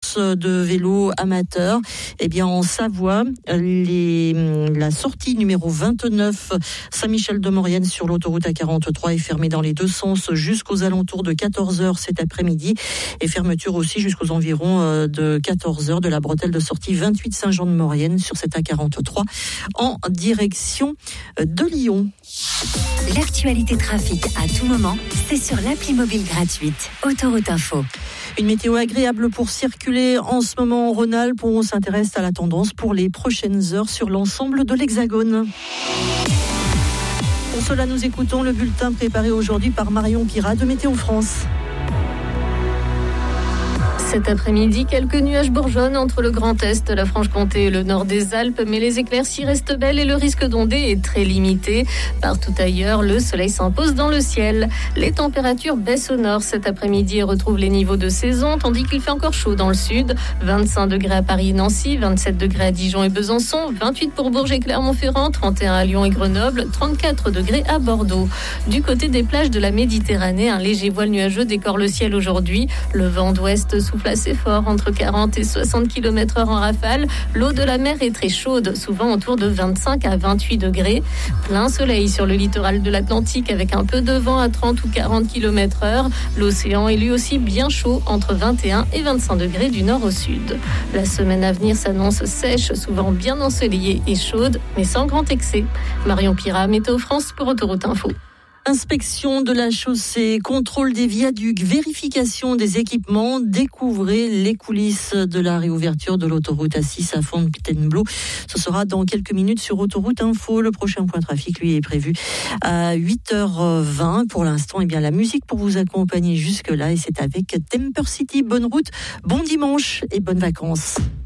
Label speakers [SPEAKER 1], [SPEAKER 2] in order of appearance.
[SPEAKER 1] courses de vélo amateurs. Eh bien, en Savoie, la sortie numéro 29 Saint-Michel-de-Maurienne sur l'autoroute A43 est fermée dans les deux sens jusqu'aux alentours de 14h cet après-midi et fermeture aussi jusqu'aux environs de 14h de la bretelle de sortie 28 Saint-Jean-de-Maurienne sur cette A43 en direction de Lyon.
[SPEAKER 2] L'actualité trafic à tout moment, c'est sur l'appli mobile gratuite Autoroute Info.
[SPEAKER 1] Une météo agréable pour circuler en ce moment en Rhône-Alpes où on s'intéresse à la tendance pour les prochaines heures sur l'ensemble de l'Hexagone. Pour cela, nous écoutons le bulletin préparé aujourd'hui par Marion Pirat de Météo France.
[SPEAKER 3] Cet après-midi, quelques nuages bourgeonnent entre le Grand Est, la Franche-Comté et le nord des Alpes, mais les éclaircies restent belles et le risque d'ondée est très limité. Partout ailleurs, le soleil s'impose dans le ciel. Les températures baissent au nord cet après-midi et retrouvent les niveaux de saison, tandis qu'il fait encore chaud dans le sud. 25 degrés à Paris et Nancy, 27 degrés à Dijon et Besançon, 28 pour Bourges et Clermont-Ferrand, 31 à Lyon et Grenoble, 34 degrés à Bordeaux. Du côté des plages de la Méditerranée, un léger voile nuageux décore le ciel aujourd'hui. Le vent d'ouest souffle assez fort, entre 40 et 60 km/h en rafale. L'eau de la mer est très chaude, souvent autour de 25 à 28 degrés. Plein soleil sur le littoral de l'Atlantique avec un peu de vent à 30 ou 40 km/h. L'océan est lui aussi bien chaud, entre 21 et 25 degrés du nord au sud. La semaine à venir s'annonce sèche, souvent bien ensoleillée et chaude, mais sans grand excès. Marion Pirat, Météo France pour Autoroute Info.
[SPEAKER 1] Inspection de la chaussée, contrôle des viaducs, vérification des équipements, découvrez les coulisses de la réouverture de l'autoroute A6 à Fontainebleau. Ce sera dans quelques minutes sur Autoroute Info. Le prochain point trafic, lui, est prévu à 8h20. Pour l'instant, eh bien, la musique pour vous accompagner jusque-là et c'est avec Temper City. Bonne route, bon dimanche et bonnes vacances.